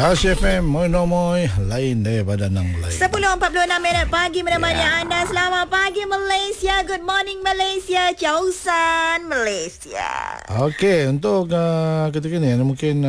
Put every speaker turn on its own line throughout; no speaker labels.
Dash FM, moy lain daripada nang lain.
10.46 pagi menemani anda. Selamat pagi Malaysia. Good morning Malaysia. Jausan Malaysia.
Okey, untuk ketika ni mungkin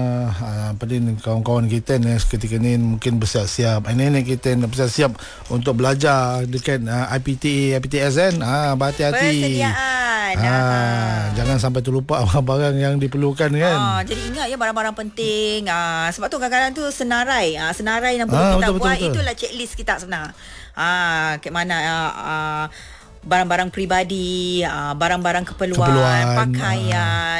pada kawan-kawan kita ni ketika ni mungkin bersiap-siap. Nenek kita bersiap-siap untuk belajar dekat IPTA, IPTS kan. Berhati-hati.
Persediaan.
Jangan sampai terlupa barang yang diperlukan kan.
Jadi ingat ya barang-barang penting. Sebab tu kadang-kadang tu senarai yang perlu kita buat. Betul. Itulah checklist kita sebenarnya. Ke mana barang-barang peribadi, barang-barang keperluan pakaian,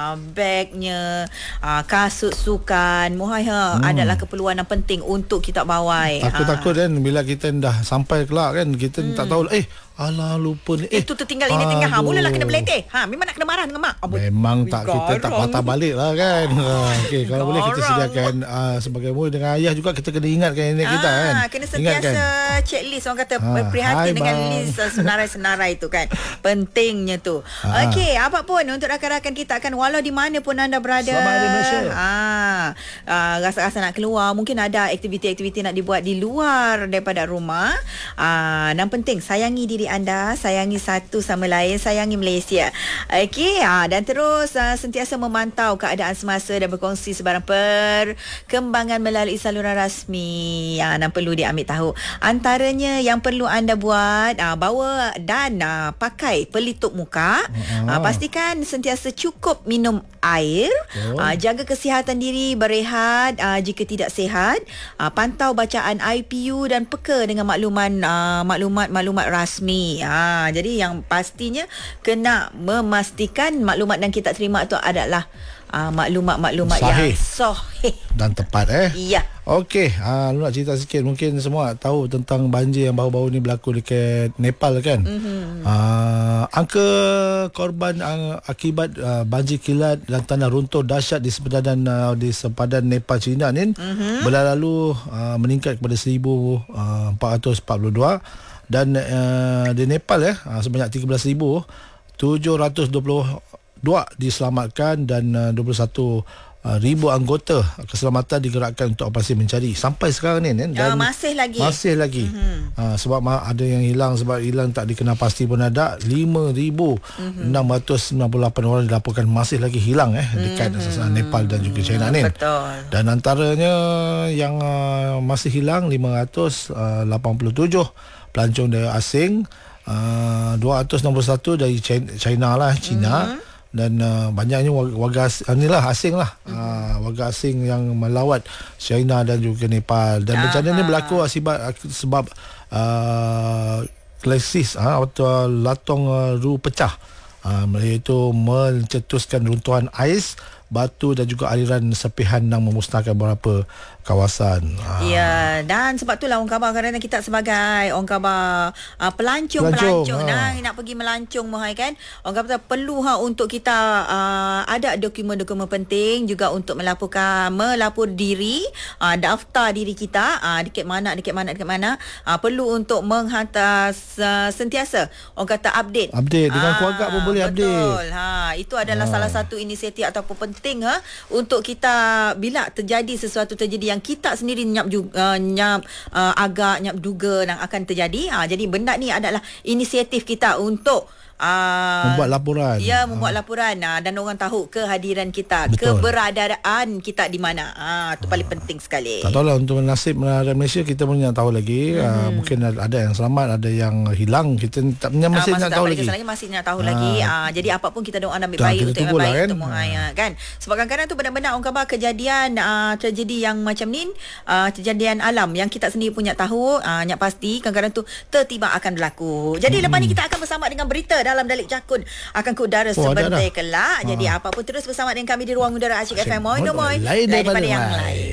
bagnya, kasut sukan, adalah keperluan yang penting untuk kita bawai.
Takut kan bila kita dah sampai kelak kan, kita tak tahu alah lupa ni.
Itu tertinggal, ini tinggal. Mulalah kena beletih. Memang nak kena marah dengan mak.
Memang tak, kita tak patah balik lah kan. Okey, kalau boleh kita sediakan sebagai murid dengan ayah juga, kita kena ingatkan nenek kita kan.
Kena sentiasa checklist, orang kata prihatin dengan list senarai-senarai itu kan. Pentingnya tu. Okey, apapun untuk rakan-rakan kita akan, walau di mana pun anda berada.
Selamat hari Malaysia.
Rasa-rasa nak keluar, mungkin ada aktiviti-aktiviti nak dibuat di luar daripada rumah. Dan penting sayangi diri anda, sayangi satu sama lain, sayangi Malaysia. Okey, dan terus sentiasa memantau keadaan semasa dan berkongsi sebarang perkembangan melalui saluran rasmi yang perlu diambil tahu. Antaranya yang perlu anda buat, bawa dan pakai pelitup muka. Pastikan sentiasa cukup minum air. Jaga kesihatan diri, berehat jika tidak sihat. Pantau bacaan IPU dan peka dengan maklumat rasmi. Jadi yang pastinya kena memastikan maklumat yang kita terima itu adalah maklumat-maklumat
sahih
yang sahih
dan tepat.
Ya.
Okey, lu nak cerita sikit. Mungkin semua tahu tentang banjir yang baru-baru ni berlaku dekat Nepal kan. Angka korban akibat banjir kilat dan tanah runtuh dahsyat di sempadan Nepal China ni bulan lalu meningkat kepada 1,442 dan di Nepal sebanyak 13,722 diselamatkan dan 21,000 anggota keselamatan digerakkan untuk operasi mencari sampai sekarang ni dan masih lagi. Sebab ada yang hilang, sebab hilang tak dikenal pasti pun ada. 5,698 orang dilaporkan masih lagi hilang dekat Nepal dan juga China ni.
Betul. Dan
antaranya yang masih hilang 587 pelancong dari asing, 261 dari China. Dan banyaknya warga asing lah. Warga asing yang melawat China dan juga Nepal. Dan bencana ni berlaku sebab krisis atau latong ru pecah, iaitu mencetuskan runtuhan ais, batu dan juga aliran sepihan yang memusnahkan beberapa kawasan.
Ya, dan sebab itulah orang khabar kerana kita sebagai orang khabar pelancong nak pergi melancong kan. Orang khabar perlu untuk kita ada dokumen-dokumen penting juga untuk melapor diri, daftar diri kita dekat mana. Perlu untuk menghantar sentiasa orang kata update
dengan keluarga pun boleh
betul. Itu adalah salah satu inisiatif ataupun penting untuk kita bila terjadi yang kita sendiri agak duga yang akan terjadi. Jadi benda ni adalah inisiatif kita untuk
membuat laporan.
Ya, membuat laporan dan orang tahu kehadiran kita, betul, keberadaan kita di mana. Itu paling penting sekali.
Tak tahulah untuk nasib Malaysia, kita pun nak tahu lagi. Mungkin ada yang selamat, ada yang hilang. Kita masih nak tahu lagi.
Masih nak tahu lagi. Jadi apapun kita doa ambil baik untuk yang baik untuk kan. Sebab kadang-kadang tu benar-benar orang khabar kejadian tragedi yang macam ni, kejadian alam yang kita sendiri punya tahu, yang pasti kadang-kadang tu tertiba akan berlaku. Jadi lepas ni kita akan bersama dengan berita dalam Dalik Jakun akan ke udara sebentar kelak. Jadi apapun terus bersama dengan kami di ruang udara Asyik FM. Moin lain daripada yang lain.